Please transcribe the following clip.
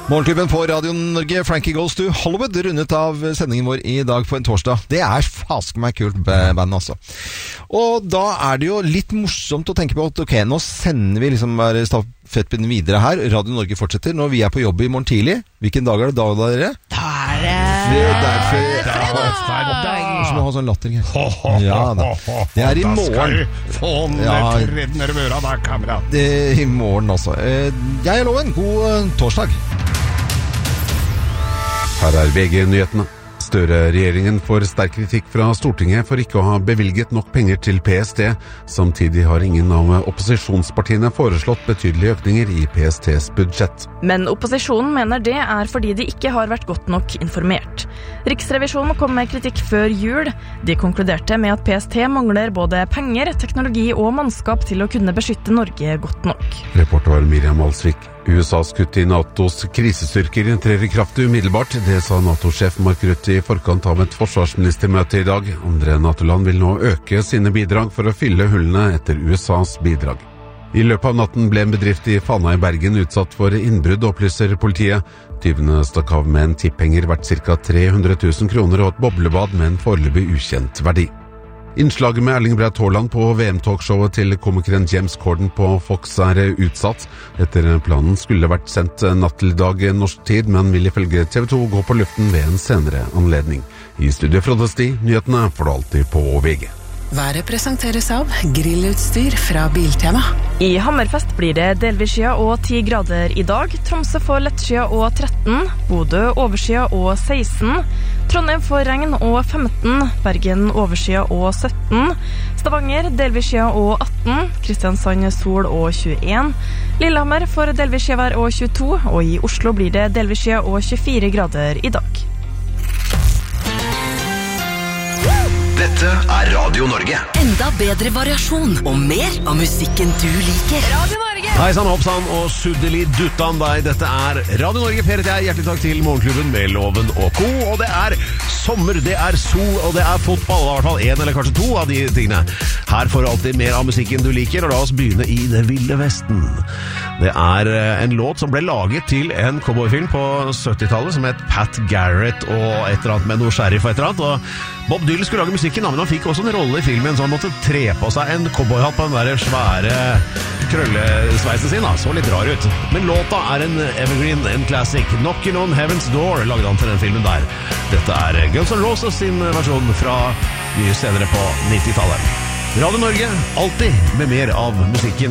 Morgenklubben på Radio Norge, Frankie Goes to Hollywood, rundet av sendingen vår i dag på en torsdag. Det fask meg kult band, altså. Og da det jo litt morsomt å tenke på at ok, nå sender vi liksom stafettpinnen videre her. Radio Norge fortsetter når vi på jobb i morgen tidlig. Hvilken dag det da, dere? Fredag! Som å ha sånn latter. Ja, da. Det i morgen. Få ned redner vøra da, kamerat. Det i morgen, altså. Jeg Loven, god torsdag. Her VG-nyhetene. Støre-regjeringen får sterk kritikk fra Stortinget for ikke å ha bevilget nok penger til PST. Samtidig har ingen av opposisjonspartiene foreslått betydelige økninger i PSTs budsjett. Men opposisjonen mener det fordi de ikke har vært godt nok informert. Riksrevisjonen kom med kritikk før jul. De konkluderte med at PST mangler både penger, teknologi og mannskap til å kunne beskytte Norge godt nok. Reporter Miriam Alsvik. USAs kutt i NATOs krisestyrker trer i kraft umiddelbart. Det sa NATO-sjef Mark Rutte i forkant av et forsvarsministermøte i dag. Andre NATO-land vil nå øke sine bidrag for å fylle hullene etter USAs bidrag. I løpet av natten ble en bedrift i Fana i Bergen utsatt for innbrudd, opplyser politiet. Tyvene stakk av med en tippenger verdt ca. 300 000 kroner og et boblebad med en foreløpig ukjent verdi. Innslaget med Erling Braut Haaland på VM-talkshowet til komikeren James Corden på Fox utsatt. Etter planen skulle vært sendt natt til dag norsk tid, men vil ifølge TV 2 gå på luften ved en senere anledning. I studio Frode Sti, nyhetene får du alltid på VG. Været presenteres av grillutstyr fra Biltema. I Hammerfest blir det delvis skya og 10 grader i dag. Tromsø får lettskya og 13. Bodø overskya og 16. Trondheim får regn og 15. Bergen overskya og 17. Stavanger delvis skya og 18. Kristiansand sol og 21. Lillehammer får delvis skya og 22. Og i Oslo blir det delvis skya og 24 grader i dag. Dette Radio Norge. Enda bedre variasjon og mer av musikken du liker. Radio Norge! Hei sann, hoppsann og suddeli duttan deg. Dette Radio Norge. Per heter jeg. Hjertelig takk til Morgenklubben med Loven og Co. Og det sommer, det sol, og det fotball. Det I hvert fall en eller kanskje to av de tingene. Her får du alltid mer av musikken du liker, og la oss begynne i det ville vesten. Det en låt som ble laget til en cowboyfilm på 70-tallet som het Pat Garrett og et eller annet med noe sheriff og et eller annet. Og Bob Dylan skulle lage musikken, men han fikk også en rolle i filmen, så han måtte tre på seg en cowboyhatt på den der svære krøllesveisen sin. Så litt rar ut. Men låta en evergreen, en classic. Knockin' on Heaven's Door lagde han til den filmen der. Dette Guns N' Roses sin versjon fra mye senere på 90-tallet. Radio Norge, alltid med mer av musikken